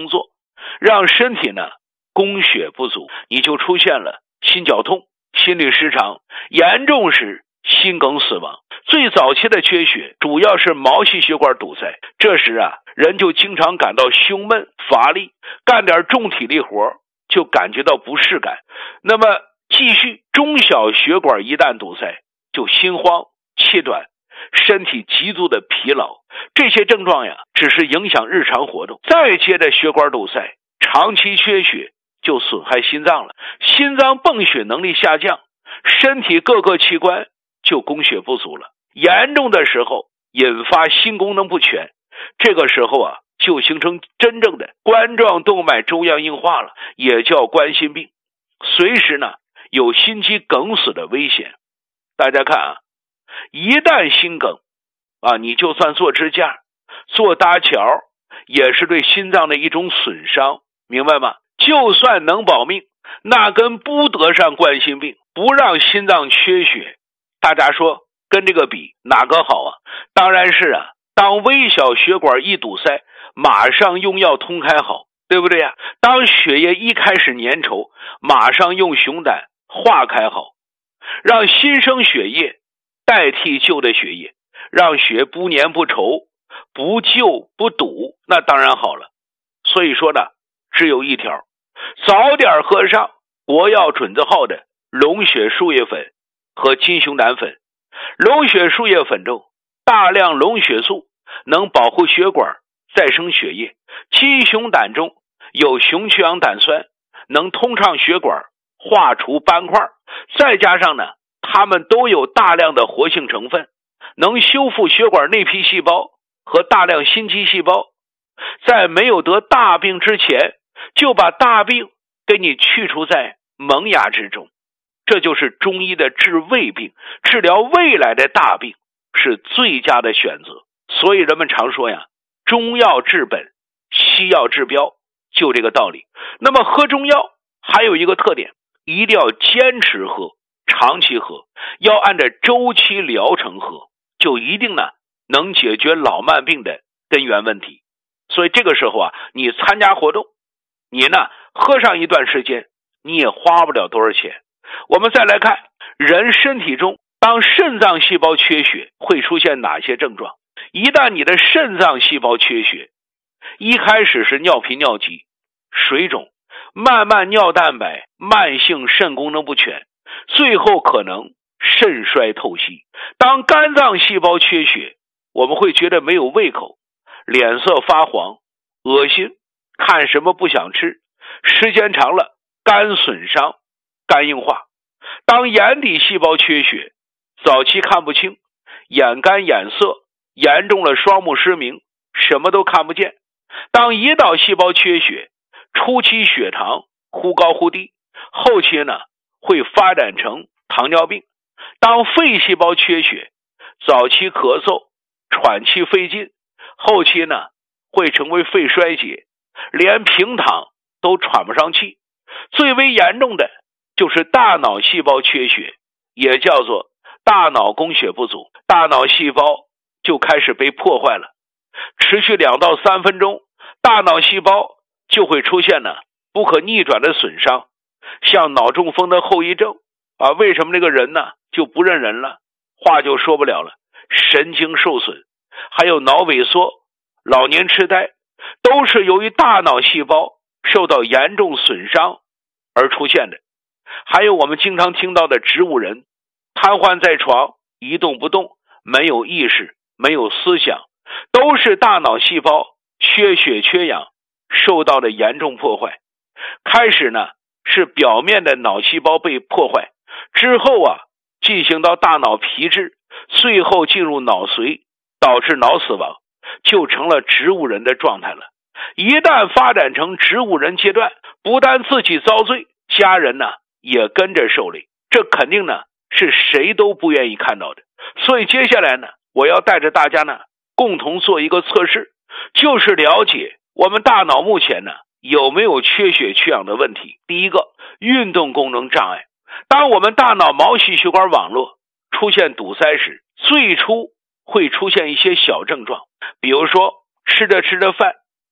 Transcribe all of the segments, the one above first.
工作，让身体呢供血不足，你就出现了心绞痛、心律失常，严重时心梗死亡。最早期的缺血主要是毛细血管堵塞，这时人就经常感到胸闷乏力，干点重体力活就感觉到不适感。那么继续，中小血管一旦堵塞，就心慌气短，身体极度的疲劳，这些症状只是影响日常活动。再接着血管堵塞，长期缺血就损害心脏了，心脏泵血能力下降，身体各个器官就供血不足了，严重的时候引发心功能不全，这个时候就形成真正的冠状动脉粥样硬化了，也叫冠心病，随时有心肌梗死的危险。大家看一旦心梗你就算做支架、做搭桥，也是对心脏的一种损伤，明白吗？就算能保命，那跟不得上冠心病，不让心脏缺血，大家说跟这个比哪个好当然是当微小血管一堵塞，马上用药通开好，对不对当血液一开始粘稠，马上用熊胆化开好，让新生血液代替旧的血液，让血不粘不稠，不旧不堵，那当然好了。所以说只有一条，早点喝上国药准字号的龙血树叶粉和金熊胆粉。龙血树叶粉中大量龙血素能保护血管再生血液，金熊胆中有熊曲氧胆酸能通畅血管化除斑块，再加上它们都有大量的活性成分，能修复血管内皮细胞和大量心肌细胞，在没有得大病之前就把大病给你去除在萌芽之中。这就是中医的治未病，治疗未来的大病是最佳的选择。所以人们常说中药治本，西药治标，就这个道理。那么喝中药还有一个特点，一定要坚持喝，长期喝，要按照周期疗程喝，就一定能解决老慢病的根源问题。所以这个时候你参加活动，你喝上一段时间，你也花不了多少钱。我们再来看人身体中，当肾脏细胞缺血会出现哪些症状？一旦你的肾脏细胞缺血，一开始是尿频尿急、水肿，慢慢尿蛋白、慢性肾功能不全，最后可能肾衰透析。当肝脏细胞缺血，我们会觉得没有胃口，脸色发黄、恶心，看什么不想吃，时间长了肝损伤、肝硬化。当眼底细胞缺血，早期看不清，眼干眼涩，严重了双目失明，什么都看不见。当胰岛细胞缺血，初期血糖忽高忽低，后期会发展成糖尿病。当肺细胞缺血，早期咳嗽、喘气费劲，后期会成为肺衰竭，连平躺都喘不上气。最为严重的就是大脑细胞缺血，也叫做大脑供血不足，大脑细胞就开始被破坏了，持续2到3分钟，大脑细胞就会出现不可逆转的损伤，像脑中风的后遗症为什么这个人就不认人了，话就说不了了，神经受损，还有脑萎缩、老年痴呆，都是由于大脑细胞受到严重损伤而出现的。还有我们经常听到的植物人，瘫痪在床，一动不动，没有意识，没有思想，都是大脑细胞缺血缺氧受到的严重破坏。开始是表面的脑细胞被破坏，之后进行到大脑皮质，最后进入脑髓，导致脑死亡，就成了植物人的状态了。一旦发展成植物人阶段，不但自己遭罪，家人也跟着受累，这肯定是谁都不愿意看到的。所以接下来我要带着大家共同做一个测试，就是了解我们大脑目前有没有缺血缺氧的问题。第一个，运动功能障碍。当我们大脑毛细血管网络出现堵塞时，最初会出现一些小症状，比如说吃着吃着饭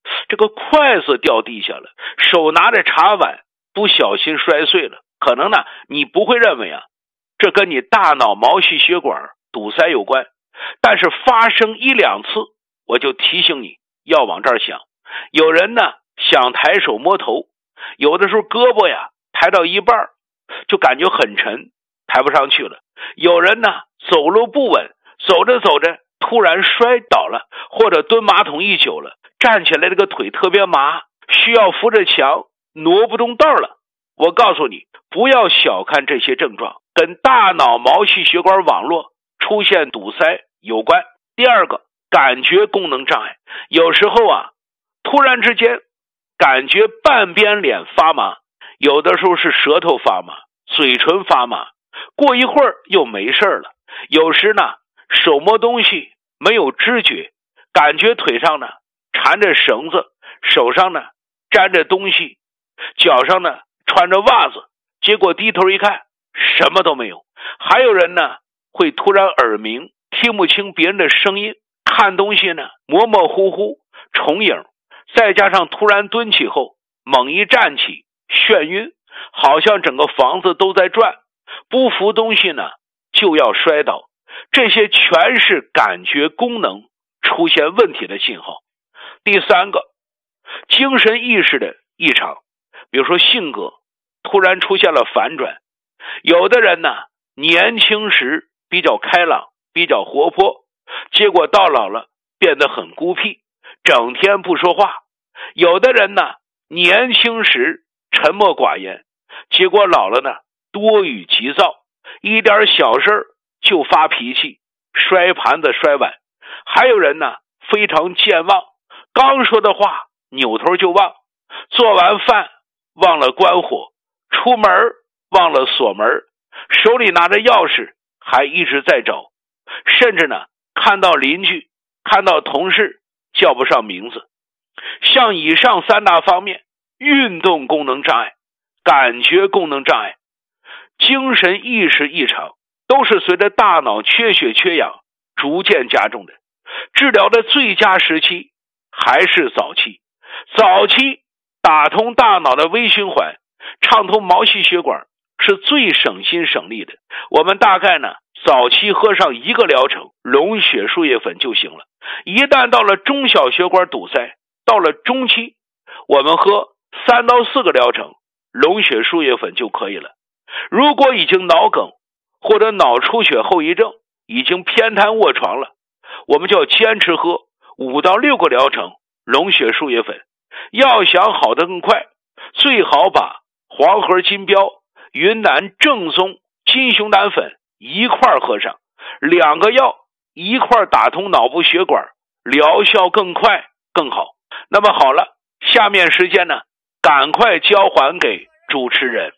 这个筷子掉地下了，手拿着茶碗不小心摔碎了，可能呢你不会认为这跟你大脑毛细血管堵塞有关，但是发生1、2次，我就提醒你要往这儿想。有人呢想抬手摸头，有的时候胳膊抬到一半就感觉很沉，抬不上去了。有人呢走路不稳，走着走着突然摔倒了，或者蹲马桶一久了，站起来这个腿特别麻，需要扶着墙挪不动道了。我告诉你，不要小看这些症状，跟大脑毛细血管网络出现堵塞有关。第二个，感觉功能障碍，有时候突然之间感觉半边脸发麻，有的时候是舌头发麻，嘴唇发麻，过一会儿又没事了。有时呢手摸东西没有知觉，感觉腿上呢缠着绳子，手上呢沾着东西，脚上呢穿着袜子，结果低头一看什么都没有。还有人呢会突然耳鸣，听不清别人的声音，看东西呢模模糊糊，重影，再加上突然蹲起后猛一站起眩晕，好像整个房子都在转，不扶东西呢就要摔倒。这些全是感觉功能出现问题的信号。第三个，精神意识的异常，比如说性格突然出现了反转。有的人呢年轻时比较开朗，比较活泼，结果到老了变得很孤僻，整天不说话。有的人呢年轻时沉默寡言，结果老了呢多语急躁，一点小事就发脾气，摔盘子摔碗。还有人呢非常健忘，刚说的话扭头就忘，做完饭忘了关火，出门忘了锁门，手里拿着钥匙还一直在找，甚至呢看到邻居看到同事叫不上名字。像以上3大方面，运动功能障碍、感觉功能障碍、精神意识异常，都是随着大脑缺血缺氧逐渐加重的。治疗的最佳时期还是早期，早期打通大脑的微循环，畅通毛细血管是最省心省力的。我们大概呢早期喝上1个疗程龙血树叶粉就行了。一旦到了中小血管堵塞，到了中期，我们喝3到4个疗程龙血树叶粉就可以了。如果已经脑梗或者脑出血后遗症，已经偏瘫卧床了，我们就要坚持喝5到6个疗程龙血树叶粉。要想好得更快，最好把黄河金标、云南正宗金熊胆粉一块喝上，2个药一块打通脑部血管，疗效更快更好。那么好了，下面时间呢赶快交还给主持人。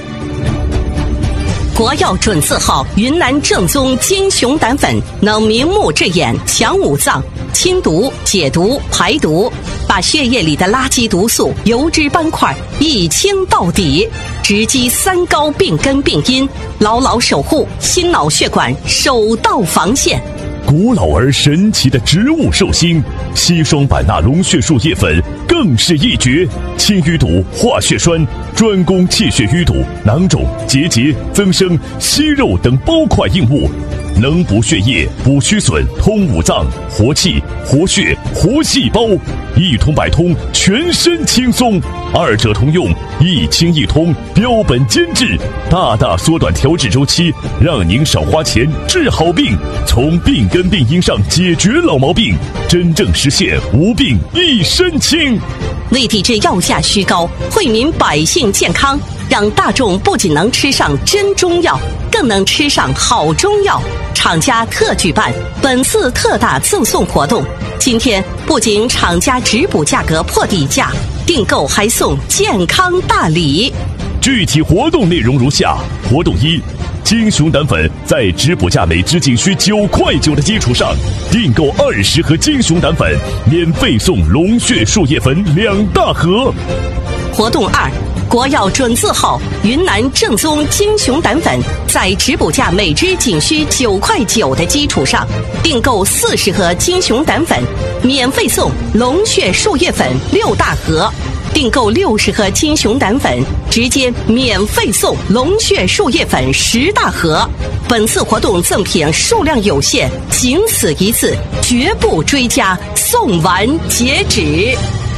国药准字号云南正宗金熊胆粉，能明目治眼，强五脏，清毒解毒排毒，把血液里的垃圾毒素、油脂斑块一清到底，直击3高病根病因，牢牢守护心脑血管首道防线。 古老而神奇的植物寿星硒霜版纳龙血树叶粉更是一绝，清淤堵、化血栓，专攻气血淤堵、囊肿、结节、增生、息肉等包块硬物，能补血液、补虚损、通五脏、活气、活血、活细胞，一通百通，全身轻松。2者通用，一清一通，标本兼治，大大缩短调治周期，让您少花钱治好病，从病根病因上解决老毛病，真正实现无病一身轻。 为抵制药价虚高，惠民百姓健康，让大众不仅能吃上真中药，更能吃上好中药。厂家特举办本次特大赠送活动，今天不仅厂家直补价格破底价，订购还送健康大礼。 具体活动内容如下：活动1，金熊胆粉在直补价每支仅需9.9块的基础上，订购20盒金熊胆粉，免费送龙血树叶粉2大盒。 活动2， 国药准字号云南正宗金熊胆粉，在质补价每支仅需9.9块的基础上，订购40盒金熊胆粉，免费送龙血树叶粉6大盒；订购60盒金熊胆粉，直接免费送龙血树叶粉10大盒。本次活动赠品数量有限，仅此一次，绝不追加，送完截止。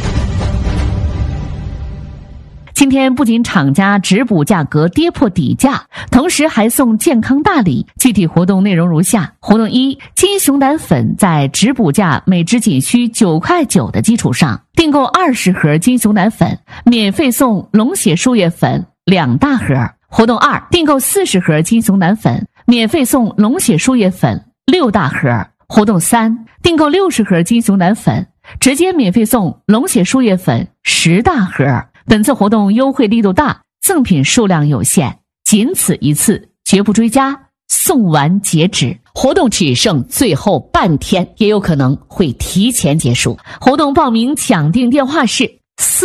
今天不仅厂家质补价格跌破底价，同时还送健康大礼。具体活动内容如下：活动1，金熊胆粉在质补价每支仅需9.9块的基础上，订购20盒金熊胆粉，免费送龙血树叶粉2大盒。活动2，订购40盒金熊胆粉，免费送龙血树叶粉6大盒。活动3，订购60盒金熊胆粉，直接免费送龙血树叶粉10大盒。本次活动优惠力度大，赠品数量有限，仅此一次，绝不追加，送完截止。活动只剩最后半天，也有可能会提前结束。活动报名抢订电话是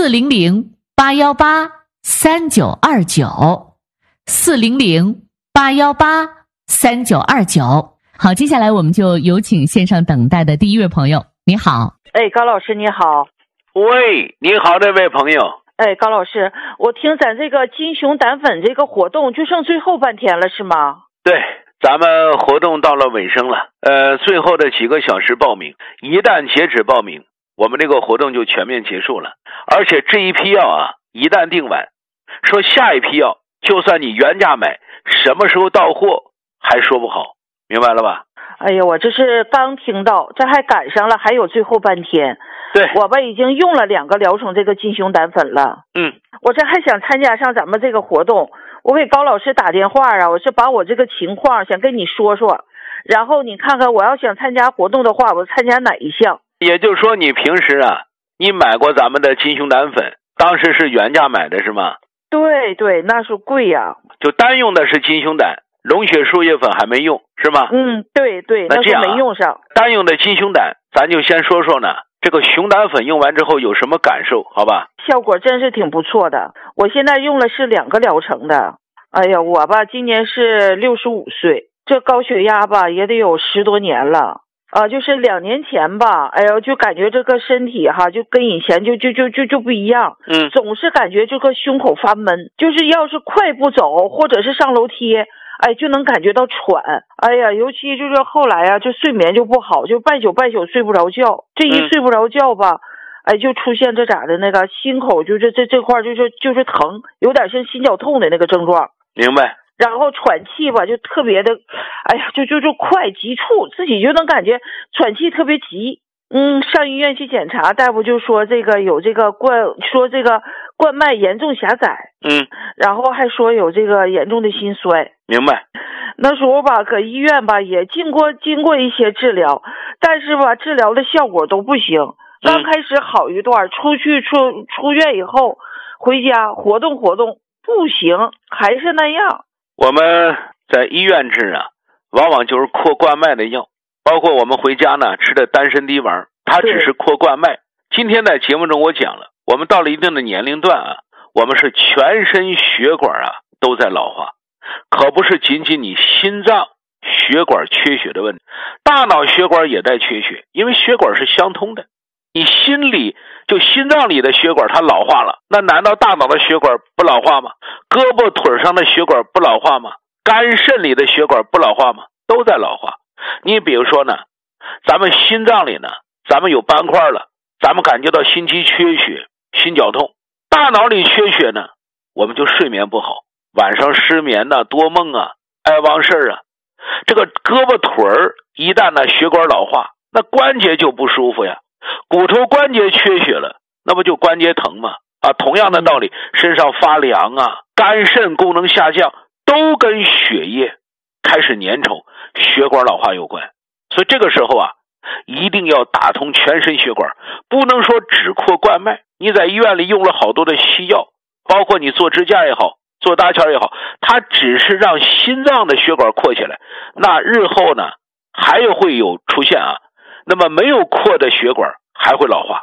400-818-3929，400-818-3929。好，接下来我们就有请线上等待的第一位朋友。你好。 高老师你好。 喂，你好，这位朋友。 高老师，我听咱这个金熊胆粉这个活动就剩最后半天了是吗？ 对，咱们活动到了尾声了，最后的几个小时报名，一旦截止报名，我们这个活动就全面结束了。而且这一批药啊，一旦订完，说下一批药就算你原价买，什么时候到货还说不好，明白了吧？ 哎呀，我这是刚听到，这还赶上了，还有最后半天。 对， 我吧已经用了2个疗程这个金熊胆粉了。我这还想参加上咱们这个活动，我给高老师打电话啊，我是把我这个情况想跟你说说，然后你看看我要想参加活动的话，我参加哪一项？ 也就是说你平时啊，你买过咱们的金熊胆粉，当时是原价买的是吗？ 对对，那是贵呀。 就单用的是金熊胆，龙血树叶粉还没用是吗？ 对对， 那这样没用上。 单用的金熊胆，咱就先说说呢，这个熊胆粉用完之后有什么感受，好吧？ 效果真是挺不错的，我现在用了是2个疗程的。哎呀，我吧今年是65岁，这高血压吧也得有10多年了。就是2年前吧，哎呀，就感觉这个身体哈，就跟以前就不一样。总是感觉这个胸口发闷，就是要是快步走或者是上楼梯，就能感觉到喘。哎呀，尤其就是后来啊，就睡眠就不好，就半宿睡不着觉。这一睡不着觉吧，就出现这咋的那个心口就是这块就是疼，有点像心绞痛的那个症状。 明白。 然后喘气吧就特别的，就快急促，自己就能感觉喘气特别急。上医院去检查，大夫就说这个有这个冠脉严重狭窄。然后还说有这个严重的心衰。 明白。 那时候吧，搁医院吧也经过一些治疗，但是吧治疗的效果都不行。刚开始好一段，出院以后回家活动不行，还是那样。我们在医院治啊，往往就是扩冠脉的药，包括我们回家呢吃的丹参滴丸，它只是扩冠脉。今天在节目中我讲了，我们到了一定的年龄段啊，我们是全身血管啊都在老化，可不是仅仅你心脏血管缺血的问题，大脑血管也在缺血，因为血管是相通的。你心脏里的血管它老化了，那难道大脑的血管不老化吗？胳膊腿上的血管不老化吗？肝肾里的血管不老化吗？都在老化。你比如说呢，咱们心脏里呢，咱们有斑块了，咱们感觉到心肌缺血，心绞痛。大脑里缺血呢，我们就睡眠不好，晚上失眠啊，多梦啊，爱忘事啊。这个胳膊腿儿一旦呢血管老化，那关节就不舒服呀。骨头关节缺血了，那不就关节疼吗？同样的道理，身上发凉啊，肝肾功能下降，都跟血液开始粘稠，血管老化有关。所以这个时候啊，一定要打通全身血管，不能说只扩冠脉。你在医院里用了好多的西药，包括你做支架也好，做搭桥也好，它只是让心脏的血管扩起来，那日后呢还会有出现啊，那么没有扩的血管还会老化。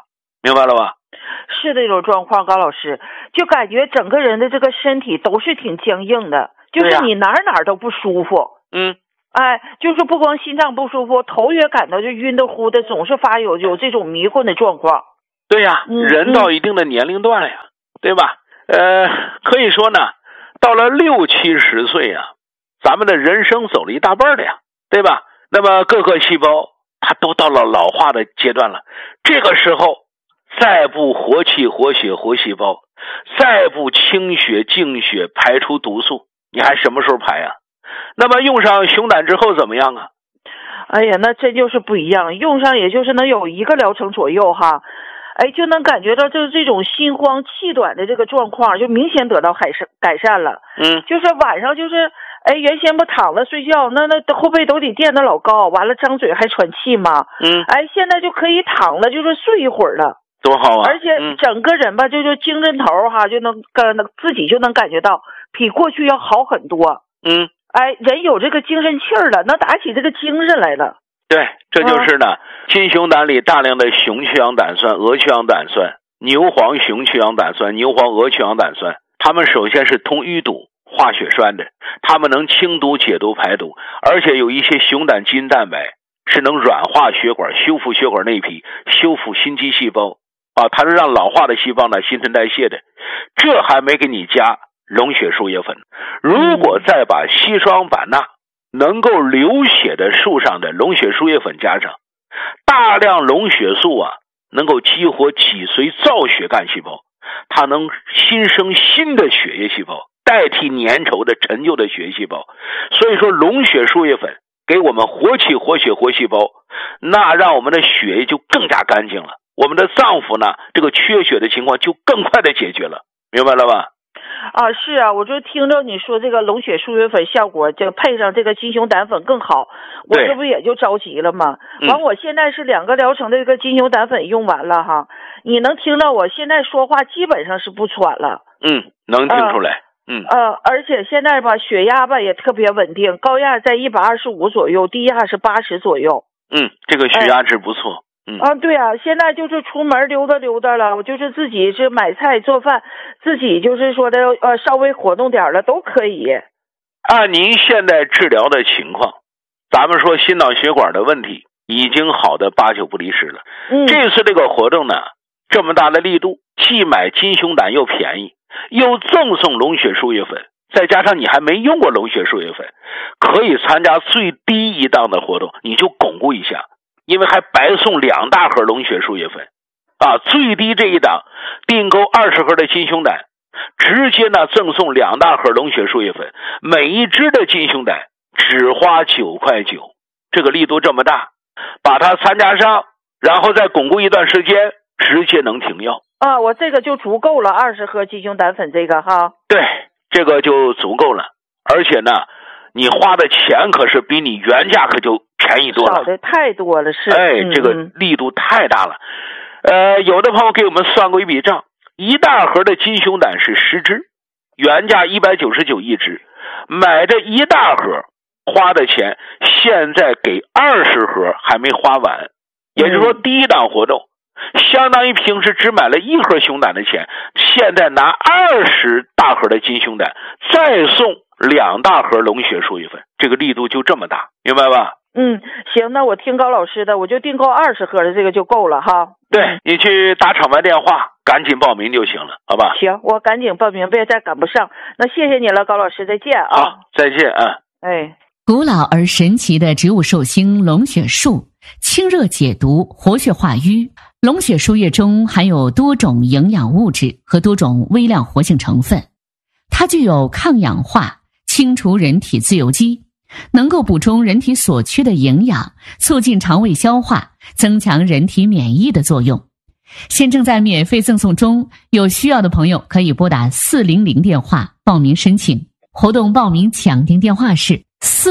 明白了吧？ 是这种状况，高老师，就感觉整个人的这个身体都是挺僵硬的，就是你哪儿都不舒服。哎，就是不光心脏不舒服，头也感到就晕的乎的，总是发有这种迷混的状况。 对呀，人到一定的年龄段了呀，对吧？可以说呢，到了60、70岁呀，咱们的人生走了一大半了呀，对吧？那么各个细胞它都到了老化的阶段了，这个时候再不活气、活血、活细胞，再不清血、净血、排出毒素，你还什么时候排呀？那么用上熊胆之后怎么样啊？ 哎呀，那真就是不一样，用上也就是能有1个疗程左右哈，哎，就能感觉到就是这种心慌气短的这个状况就明显得到改善了。就是晚上就是哎，原先不躺着睡觉，那后背都得垫得老高，完了张嘴还喘气嘛。哎，现在就可以躺了，就是睡一会儿了， 多好啊！ 而且整个人吧，就精神头哈，就能自己就能感觉到比过去要好很多。哎，人有这个精神气儿了，能打起这个精神来了。 对，这就是呢，金熊胆里大量的雄去氧胆酸、鹅去氧胆酸、牛黄雄去氧胆酸、牛黄鹅去氧胆酸，它们首先是通淤堵、化血栓的，它们能清毒、解毒、排毒，而且有一些熊胆基因蛋白是能软化血管、修复血管内皮、修复心肌细胞啊，它是让老化的细胞呢新陈代谢的。这还没给你加龙血树叶粉，如果再把硒霜板钠能够流血的树上的龙血树叶粉加上，大量龙血素啊，能够激活脊髓造血干细胞，它能新生新的血液细胞，代替粘稠的陈旧的血液细胞。所以说龙血树叶粉给我们活气、活血、活细胞，那让我们的血液就更加干净了，我们的脏腑呢这个缺血的情况就更快的解决了，明白了吧？ 啊，是啊，我就听着你说这个龙血树叶粉效果，这个配上这个金熊胆粉更好，我这不也就着急了吗？完，我现在是2个疗程的这个金熊胆粉用完了哈，你能听到我现在说话基本上是不喘了。 能听出来。 而且现在吧，血压吧也特别稳定，高压在125左右，低压是80左右。 这个血压值不错。 对啊，现在就是出门溜达溜达了，我就是自己是买菜做饭，自己就是说的稍微活动点了都可以。 按您现在治疗的情况，咱们说心脑血管的问题已经好的8、9不离10了。这次这个活动呢，这么大的力度，既买金熊胆又便宜，又赠送龙血树叶粉，再加上你还没用过龙血树叶粉，可以参加最低一档的活动，你就巩固一下。因为还白送2大盒龙血树叶粉啊，最低这一档订购20盒的金熊胆，直接呢赠送2大盒龙血树叶粉，每一支的金熊胆只花9.9块，这个力度这么大，把它参加上，然后再巩固一段时间，直接能停药啊。我这个就足够了，20盒金熊胆粉这个哈。 对，这个就足够了，而且呢你花的钱可是比你原价可就便宜多了， 少的太多了，是。 这个力度太大了。有的朋友给我们算过一笔账，1大盒的金熊胆是10支，原价199一支，买这1大盒花的钱，现在给20盒还没花完，也就是说第一档活动相当于平时只买了1盒熊胆的钱，现在拿20大盒的金熊胆，再送2大盒龙血树叶粉，这个力度就这么大，明白吧？ 行，那我听高老师的，我就订购20盒的这个就够了哈。 对，你去打场外电话，赶紧报名就行了，好吧？ 行，我赶紧报名，别再赶不上。那谢谢你了，高老师，再见啊！ 好，再见啊！ 古老而神奇的植物寿星龙血树，清热解毒，活血化瘀。龙血树叶中含有多种营养物质和多种微量活性成分，它具有抗氧化、清除人体自由基，能够补充人体所缺的营养，促进肠胃消化，增强人体免疫的作用。现正在免费赠送中，有需要的朋友可以拨打400电话报名申请。活动报名抢订电话是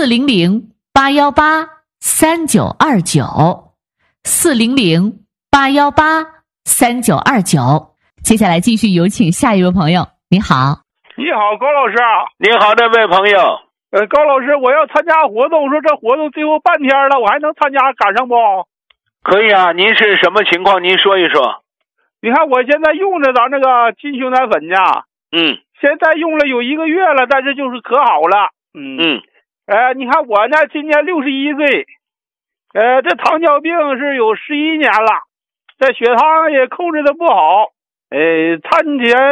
400-818-3929 400-818-3929。接下来继续有请下一位朋友。你好。 你好，高老师。 你好，这位朋友。 高老师，我要参加活动，说这活动最后半天了，我还能参加赶上不？ 可以啊，您是什么情况？您说一说。 你看我现在用着咱这个金熊胆粉呢，现在用了有1个月了，但是就是可好了。你看我呢，今年61岁，这糖尿病是有11年了，这血糖也控制的不好，餐前